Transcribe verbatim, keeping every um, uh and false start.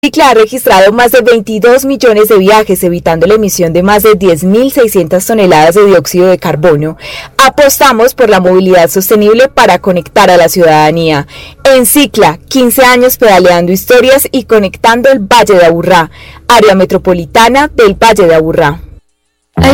Cicla ha registrado más de veintidós millones de viajes, evitando la emisión de más de diez mil seiscientas toneladas de dióxido de carbono. Apostamos por la movilidad sostenible para conectar a la ciudadanía. En Cicla, quince años pedaleando historias y conectando el Valle de Aburrá, área metropolitana del Valle de Aburrá.